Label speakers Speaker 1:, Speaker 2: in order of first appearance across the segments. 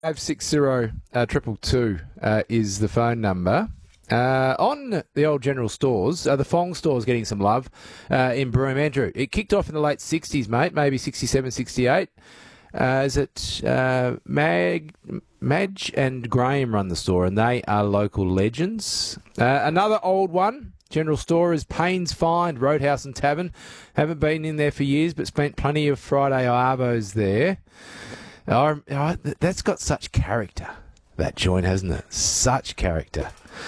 Speaker 1: 560 is the phone number. On the old general stores, the Fong store's getting some love in Broome. Andrew, it kicked off in the late 60s, mate, maybe 67, 68. Is it Madge and Graham run the store, and they are local legends. Another old one, general store, is Payne's Find, Roadhouse and Tavern. Haven't been in there for years, but spent plenty of Friday arvos there. That's got such character, that joint, hasn't it? Such character.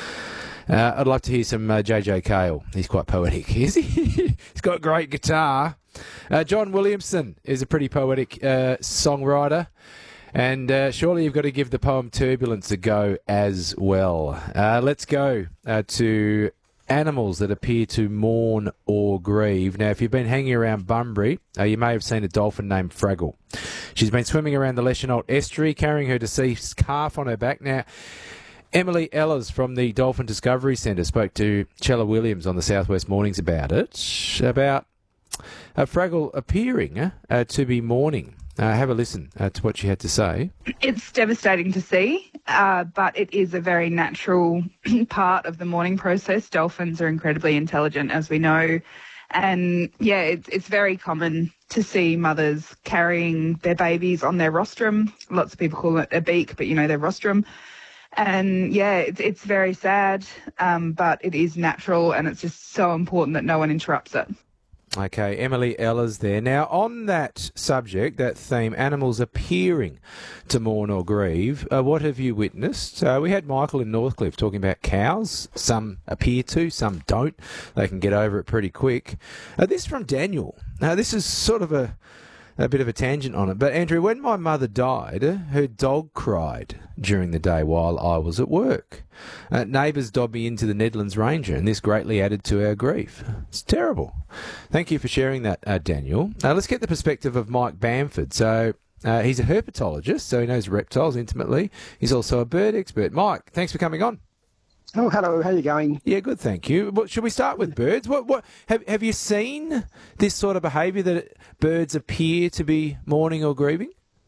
Speaker 1: I'd love to hear some J.J. Cale. He's quite poetic, is he? He's got great guitar. John Williamson is a pretty poetic songwriter. And surely you've got to give the poem Turbulence a go as well. Let's go to animals that appear to mourn or grieve. Now, if you've been hanging around Bunbury, you may have seen a dolphin named Fraggle. She's been swimming around the Leschenault estuary, carrying her deceased calf on her back. Now, Emily Ellers from the Dolphin Discovery Centre spoke to Chella Williams on the Southwest Mornings about it, about Fraggle appearing to be mourning. Have a listen to what she had to say.
Speaker 2: It's devastating to see, but it is a very natural part of the mourning process. Dolphins are incredibly intelligent, as we know. And, yeah, it's very common to see mothers carrying their babies on their rostrum. Lots of people call it a beak, but, their rostrum. And, yeah, it's very sad, but it is natural, and it's just so important that no one interrupts it.
Speaker 1: Okay, Emily Ellers there. Now, on that subject, that theme, animals appearing to mourn or grieve, what have you witnessed? We had Michael in Northcliffe talking about cows. Some appear to, some don't. They can get over it pretty quick. This from Daniel. Now, this is sort of a bit of a tangent on it. But, Andrew, when my mother died, her dog cried during the day while I was at work. Neighbours dobbed me into the Nedlands Ranger, and this greatly added to our grief. It's terrible. Thank you for sharing that, Daniel. Let's get the perspective of Mike Bamford. So, he's a herpetologist, so he knows reptiles intimately. He's also a bird expert. Mike, thanks for coming on.
Speaker 3: Oh, hello. How are you going?
Speaker 1: Yeah, good, thank you. Should we start with birds? What have you seen this sort of behaviour that birds appear to be mourning or grieving?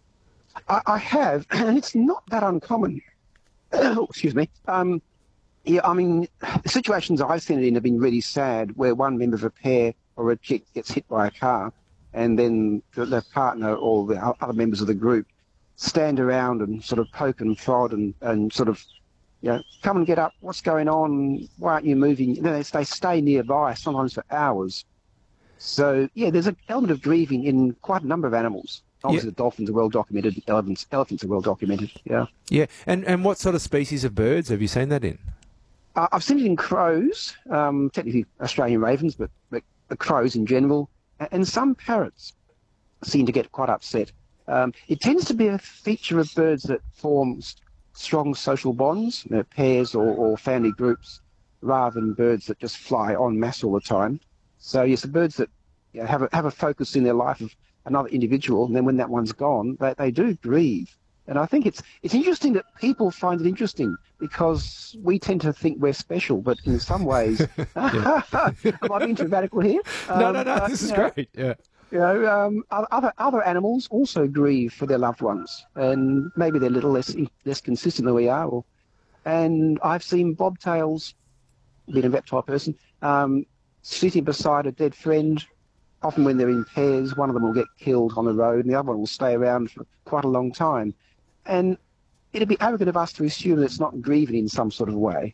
Speaker 3: I have, and it's not that uncommon. Excuse me. Yeah, I mean, the situations I've seen it in have been really sad, where one member of a pair or a chick gets hit by a car, and then the partner or the other members of the group stand around and sort of poke and prod and sort of, come and get up. What's going on? Why aren't you moving? They stay nearby, sometimes for hours. So, yeah, there's an element of grieving in quite a number of animals. Obviously, The dolphins are well documented. Elephants are well documented, yeah.
Speaker 1: Yeah, and what sort of species of birds have you seen that in?
Speaker 3: I've seen it in crows, technically Australian ravens, but the crows in general, and some parrots seem to get quite upset. It tends to be a feature of birds that form strong social bonds, pairs or family groups, rather than birds that just fly en masse all the time. So yes, the birds that have a focus in their life of another individual, and then when that one's gone, they do grieve. And I think it's interesting that people find it interesting, because we tend to think we're special, but in some ways, am I being dramatical here?
Speaker 1: No, this is great. Yeah.
Speaker 3: Other animals also grieve for their loved ones, and maybe they're a little less consistent than we are. And I've seen bobtails, being a reptile person, sitting beside a dead friend. Often when they're in pairs, one of them will get killed on the road, and the other one will stay around for quite a long time. And it'd be arrogant of us to assume that it's not grieving in some sort of way.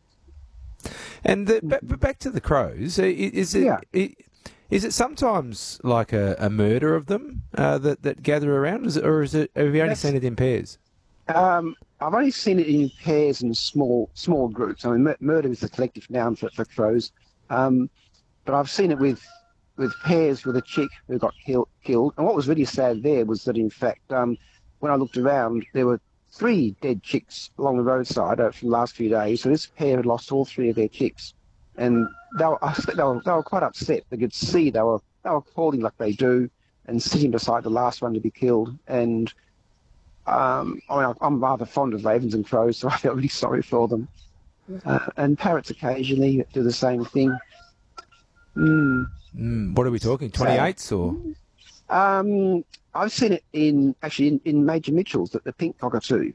Speaker 1: And back to the crows, is it sometimes like a murder of them that gather around, or have you only seen it in pairs?
Speaker 3: I've only seen it in pairs and small groups. I mean, murder is the collective noun for crows, but I've seen it with pairs with a chick who got killed. And what was really sad there was that, in fact, when I looked around, there were 3 dead chicks along the roadside for the last few days. So this pair had lost all 3 of their chicks. And they were quite upset. They could see they were calling like they do and sitting beside the last one to be killed. And I'm rather fond of ravens and crows, so I felt really sorry for them. And parrots occasionally do the same thing.
Speaker 1: What are we talking? 28s or?
Speaker 3: I've seen it in Major Mitchell's, the pink cockatoo.